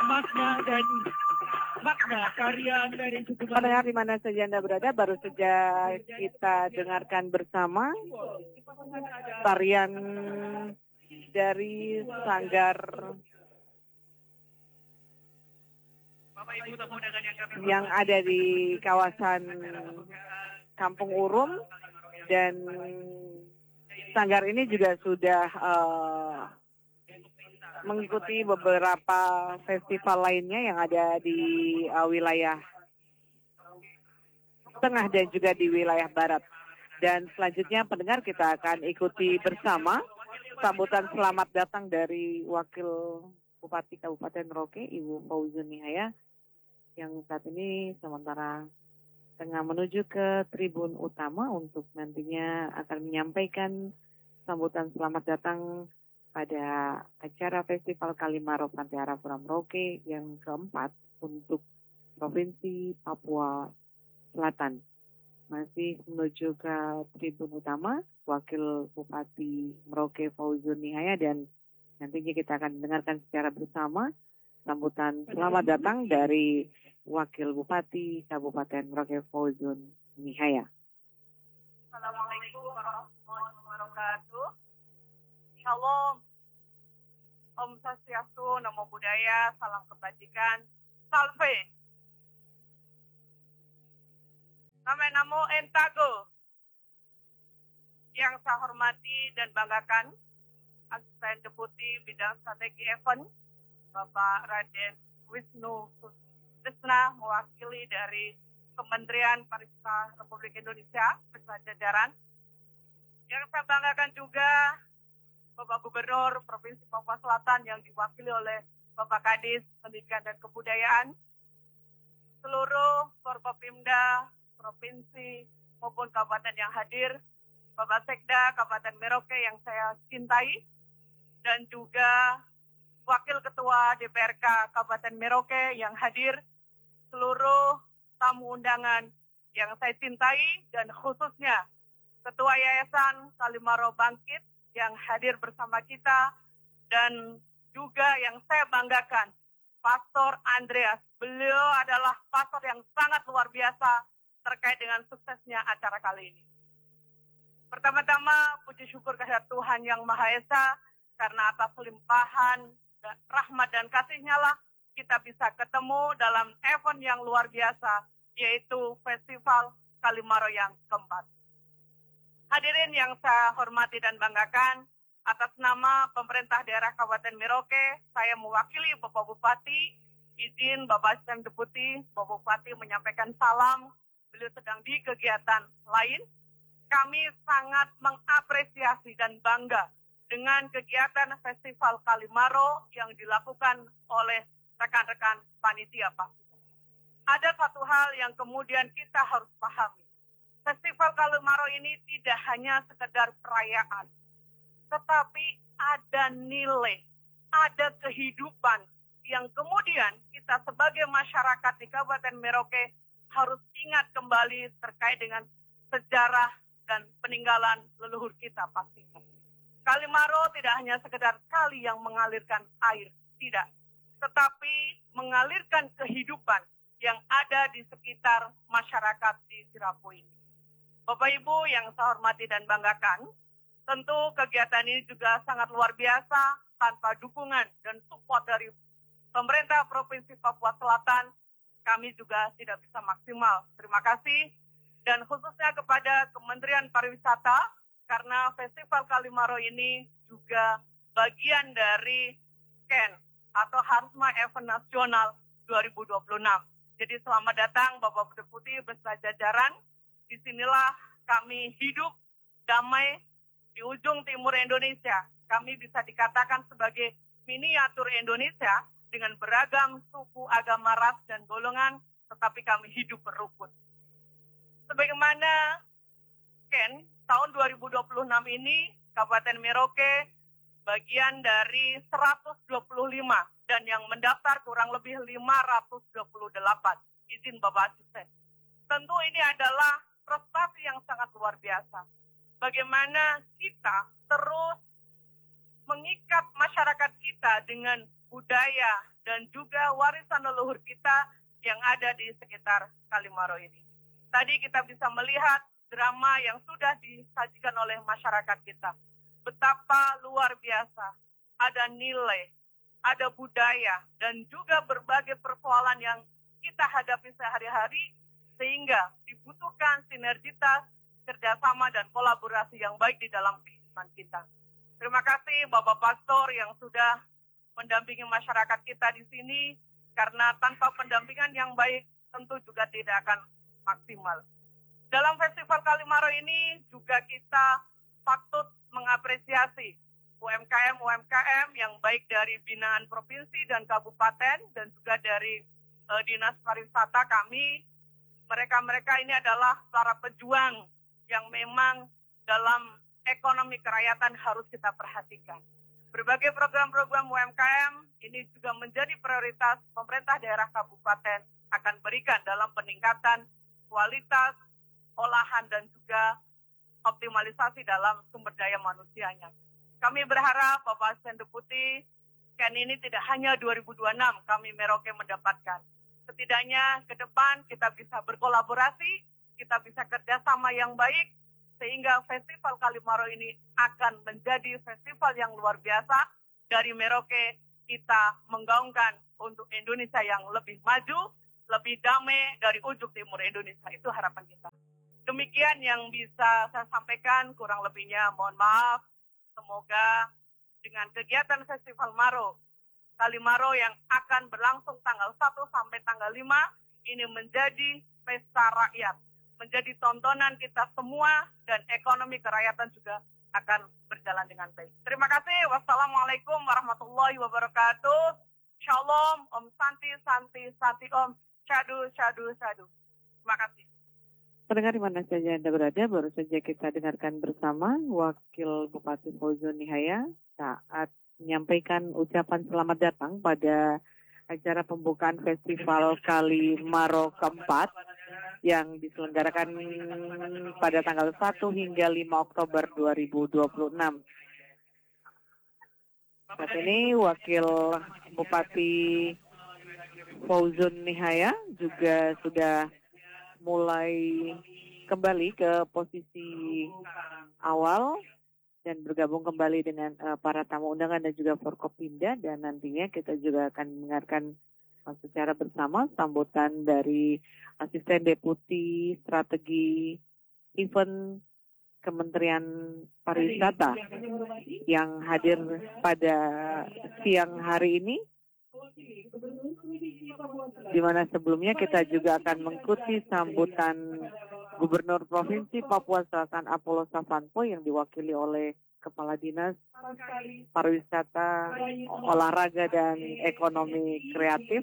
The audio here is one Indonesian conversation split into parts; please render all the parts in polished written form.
makna dan makna karya dari sejumlah Pendengar di mana saja Anda berada, baru saja kita dengarkan bersama tarian dari Sanggar yang ada di kawasan Kampung Urum, dan Sanggar ini juga sudah mengikuti beberapa festival lainnya yang ada di wilayah tengah dan juga di wilayah barat. Dan selanjutnya pendengar, kita akan ikuti bersama sambutan selamat datang dari Wakil Bupati Kabupaten Merauke, Ibu Fauzun Nihaya, yang saat ini sementara tengah menuju ke tribun utama untuk nantinya akan menyampaikan sambutan selamat datang pada acara Festival Kalimaro Pantai Arafura Merauke yang keempat untuk Provinsi Papua Selatan. Masih menuju ke tribun utama, Wakil Bupati Merauke Fauzun Nihaya, dan nantinya kita akan mendengarkan secara bersama sambutan selamat datang dari Wakil Bupati Kabupaten Merauke Fauzun Nihaya. Assalamualaikum warahmatullahi wabarakatuh. Shalom. Om Swastiastu, Namo Buddhaya, salam kebajikan. Salve. Namo Entago. Yang saya hormati dan banggakan, Asisten Deputi Bidang Strategi Event, Bapak Raden Wisnu Trisna, mewakili dari Kementerian Pariwisata Republik Indonesia beserta jajaran. Yang saya banggakan juga Bapak Gubernur Provinsi Papua Selatan yang diwakili oleh Bapak Kadis Pendidikan dan Kebudayaan, seluruh Forkopimda Provinsi maupun Kabupaten yang hadir, Bapak Sekda Kabupaten Merauke yang saya cintai, dan juga Wakil Ketua DPRK Kabupaten Merauke yang hadir, seluruh tamu undangan yang saya cintai, dan khususnya Ketua Yayasan Kalimaro Bangkit yang hadir bersama kita, dan juga yang saya banggakan, Pastor Andreas. Beliau adalah pastor yang sangat luar biasa terkait dengan suksesnya acara kali ini. Pertama-tama, puji syukur kehadirat Tuhan Yang Maha Esa, karena atas limpahan rahmat dan kasih-Nya lah kita bisa ketemu dalam event yang luar biasa, yaitu Festival Kalimaro yang keempat. Hadirin yang saya hormati dan banggakan, atas nama pemerintah daerah Kabupaten Merauke, saya mewakili Bapak Bupati, izin Bapak Asisten Deputi, Bapak Bupati menyampaikan salam, beliau sedang di kegiatan lain. Kami sangat mengapresiasi dan bangga dengan kegiatan Festival Kalimaro yang dilakukan oleh rekan-rekan panitia, Pak. Ada satu hal yang kemudian kita harus pahami. Festival Kalimaro ini tidak hanya sekedar perayaan, tetapi ada nilai, ada kehidupan yang kemudian kita sebagai masyarakat di Kabupaten Merauke harus ingat kembali terkait dengan sejarah dan peninggalan leluhur kita pastinya. Kalimaro tidak hanya sekedar kali yang mengalirkan air, tidak, tetapi mengalirkan kehidupan yang ada di sekitar masyarakat di Sirapu ini. Bapak Ibu yang saya hormati dan banggakan, tentu kegiatan ini juga sangat luar biasa. Tanpa dukungan dan support dari pemerintah Provinsi Papua Selatan, kami juga tidak bisa maksimal. Terima kasih, dan khususnya kepada Kementerian Pariwisata, karena Festival Kalimaro ini juga bagian dari KEN atau Harsma Event Nasional 2026. Jadi selamat datang Bapak Deputi beserta jajaran. Disinilah kami hidup damai di ujung timur Indonesia. Kami bisa dikatakan sebagai miniatur Indonesia dengan beragam suku, agama, ras, dan golongan, tetapi kami hidup berukun. Sebagaimana KEN tahun 2026 ini, Kabupaten Merauke bagian dari 125 dan yang mendaftar kurang lebih 528. Izin Bapak Asisten. Tentu ini adalah prestasi yang sangat luar biasa. Bagaimana kita terus mengikat masyarakat kita dengan budaya, dan juga warisan leluhur kita yang ada di sekitar Kalimaro ini. Tadi kita bisa melihat drama yang sudah disajikan oleh masyarakat kita. Betapa luar biasa, ada nilai, ada budaya, dan juga berbagai persoalan yang kita hadapi sehari-hari, sehingga dibutuhkan sinergitas, kerjasama, dan kolaborasi yang baik di dalam kehidupan kita. Terima kasih Bapak Pastor yang sudah mendampingi masyarakat kita di sini, karena tanpa pendampingan yang baik tentu juga tidak akan maksimal. Dalam Festival Kalimaro ini juga kita patut mengapresiasi UMKM yang baik dari binaan provinsi dan kabupaten dan juga dari Dinas Pariwisata kami. Mereka ini adalah para pejuang yang memang dalam ekonomi kerakyatan harus kita perhatikan. Berbagai program-program UMKM ini juga menjadi prioritas pemerintah daerah kabupaten akan berikan dalam peningkatan kualitas, olahan, dan juga optimalisasi dalam sumber daya manusianya. Kami berharap Bapak Asisten Deputi, KEN ini tidak hanya 2026 kami Merauke mendapatkan. Setidaknya ke depan kita bisa berkolaborasi, kita bisa kerjasama yang baik, sehingga Festival Kalimaro ini akan menjadi festival yang luar biasa. Dari Merauke kita menggaungkan untuk Indonesia yang lebih maju, lebih damai dari ujung timur Indonesia. Itu harapan kita. Demikian yang bisa saya sampaikan, kurang lebihnya mohon maaf. Semoga dengan kegiatan Festival Kalimaro yang akan berlangsung tanggal 1 sampai tanggal 5, ini menjadi pesta rakyat, menjadi tontonan kita semua, dan ekonomi kerakyatan juga akan berjalan dengan baik. Terima kasih. Wassalamualaikum warahmatullahi wabarakatuh. Shalom, Om Santi, Santi, Santi, Om. Syadu, Syadu, Syadu. Terima kasih. Pendengar di mana saja Anda berada, baru saja kita dengarkan bersama Wakil Bupati Fauzun Nihaya saat menyampaikan ucapan selamat datang pada acara pembukaan Festival Kalimaro keempat yang diselenggarakan pada tanggal 1 hingga 5 Oktober 2026. Saat ini Wakil Bupati Fauzun Nihaya juga sudah mulai kembali ke posisi awal dan bergabung kembali dengan para tamu undangan dan juga Forkopimda, dan nantinya kita juga akan mendengarkan secara bersama sambutan dari Asisten Deputi Strategi Event Kementerian Pariwisata yang hadir pada siang hari ini, di mana sebelumnya kita juga akan mengikuti sambutan Gubernur Provinsi Papua Selatan Apollo Savanpo yang diwakili oleh Kepala Dinas Pariwisata, Olahraga, dan Ekonomi Kreatif.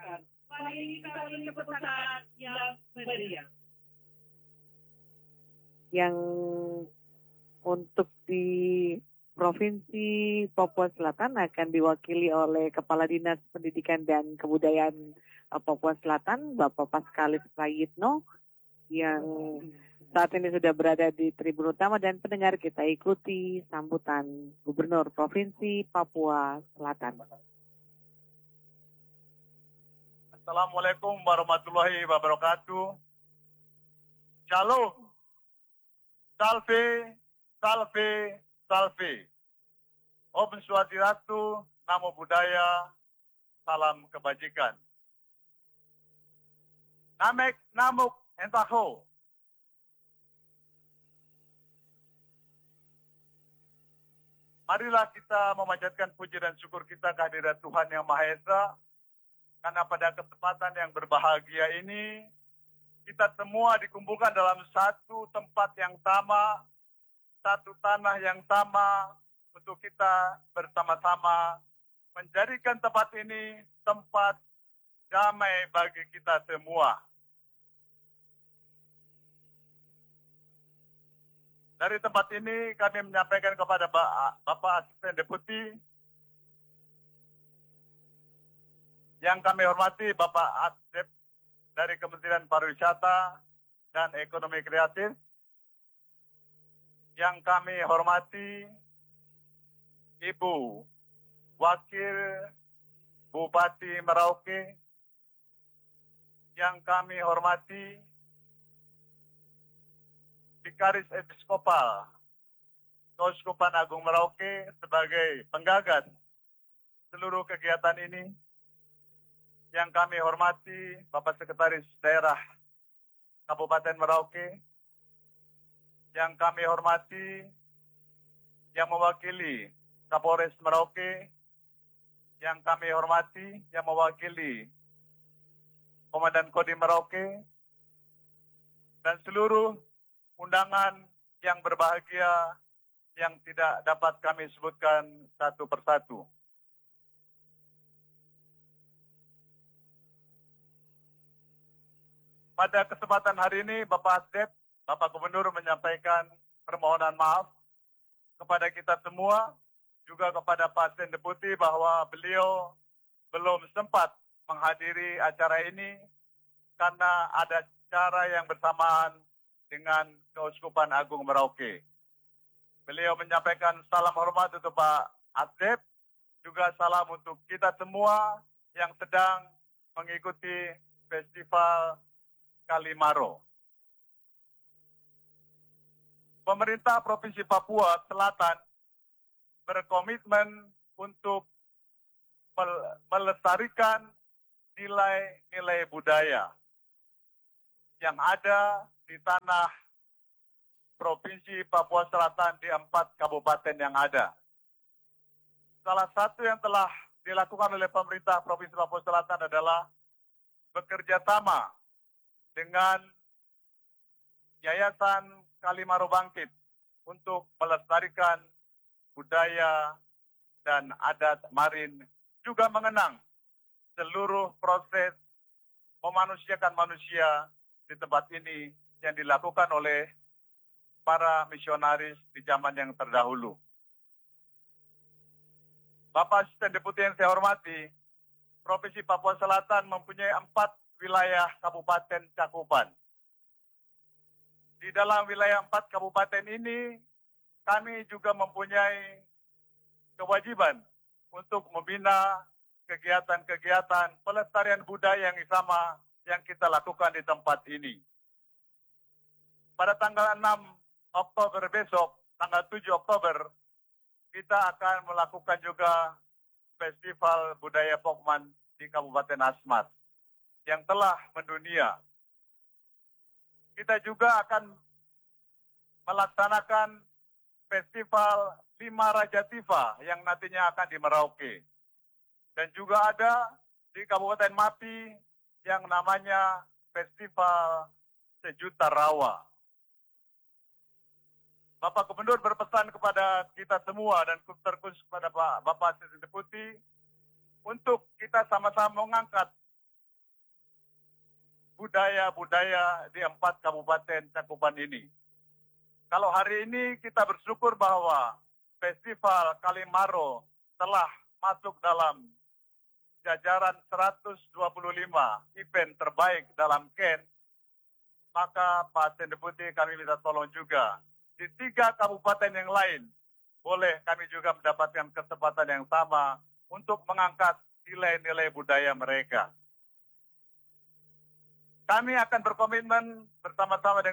Yang untuk di Provinsi Papua Selatan akan diwakili oleh Kepala Dinas Pendidikan dan Kebudayaan Papua Selatan, Bapak Paskalis Prayitno, yang saat ini sudah berada di tribun utama, dan pendengar kita ikuti sambutan Gubernur Provinsi Papua Selatan. Assalamualaikum warahmatullahi wabarakatuh. Shalom. Salve, salve, salve. Om Swastiastu, Namo Buddhaya, salam kebajikan. Namek namuk entaho. Marilah kita memanjatkan puji dan syukur kita kehadirat Tuhan Yang Maha Esa, karena pada kesempatan yang berbahagia ini, kita semua dikumpulkan dalam satu tempat yang sama, satu tanah yang sama, untuk kita bersama-sama menjadikan tempat ini tempat damai bagi kita semua. Dari tempat ini kami menyampaikan kepada Bapak Asisten Deputi yang kami hormati, Bapak Asdep dari Kementerian Pariwisata dan Ekonomi Kreatif, yang kami hormati Ibu Wakil Bupati Merauke yang kami hormati, Vikaris Episkopal Keuskupan Agung Merauke sebagai penggagas seluruh kegiatan ini, yang kami hormati Bapak Sekretaris Daerah Kabupaten Merauke, yang kami hormati yang mewakili Kapolres Merauke, yang kami hormati yang mewakili Komandan Kodim Merauke, dan seluruh undangan yang berbahagia yang tidak dapat kami sebutkan satu persatu. Pada kesempatan hari ini, Bapak Asdep, Bapak Gubernur menyampaikan permohonan maaf kepada kita semua, juga kepada Pak Sen Deputi bahwa beliau belum sempat menghadiri acara ini karena ada acara yang bersamaan dengan Keuskupan Agung Merauke. Beliau menyampaikan salam hormat untuk Pak Asdep, juga salam untuk kita semua yang sedang mengikuti Festival Kalimaro. Pemerintah Provinsi Papua Selatan berkomitmen untuk melestarikan nilai-nilai budaya yang ada di tanah Provinsi Papua Selatan di 4 kabupaten yang ada. Salah satu yang telah dilakukan oleh pemerintah Provinsi Papua Selatan adalah bekerja sama dengan Yayasan Kalimaro Bangkit untuk melestarikan budaya dan adat marin, juga mengenang seluruh proses memanusiakan manusia di tempat ini yang dilakukan oleh para misionaris di zaman yang terdahulu. Bapak Asisten Deputi yang saya hormati, Provinsi Papua Selatan mempunyai 4 wilayah kabupaten cakupan. Di dalam wilayah 4 kabupaten ini, kami juga mempunyai kewajiban untuk membina kegiatan-kegiatan pelestarian budaya yang sama yang kita lakukan di tempat ini. Pada tanggal 6 Oktober besok, tanggal 7 Oktober, kita akan melakukan juga Festival Budaya Pokman di Kabupaten Asmat yang telah mendunia. Kita juga akan melaksanakan Festival 5 Raja Tifa yang nantinya akan di Merauke. Dan juga ada di Kabupaten Mapi yang namanya Festival Sejuta Rawa. Bapak Gubernur berpesan kepada kita semua dan terkhusus kepada Bapak Asisten Deputi untuk kita sama-sama mengangkat budaya-budaya di 4 kabupaten cakupan ini. Kalau hari ini kita bersyukur bahwa Festival Kalimaro telah masuk dalam jajaran 125 event terbaik dalam KEN, maka Pak Asisten Deputi kami minta tolong juga di 3 kabupaten yang lain, boleh kami juga mendapatkan kesempatan yang sama untuk mengangkat nilai-nilai budaya mereka. Kami akan berkomitmen bersama-sama dengan